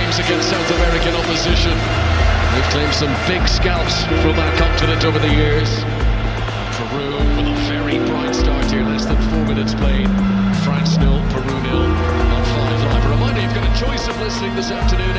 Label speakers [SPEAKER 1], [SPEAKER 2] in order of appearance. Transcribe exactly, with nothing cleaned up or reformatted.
[SPEAKER 1] games against South American opposition. They've claimed some big scalps from our continent over the years. Peru with a very bright start here, less than four minutes played. France nil, Peru nil on five live. A reminder, you've got a choice of listening this afternoon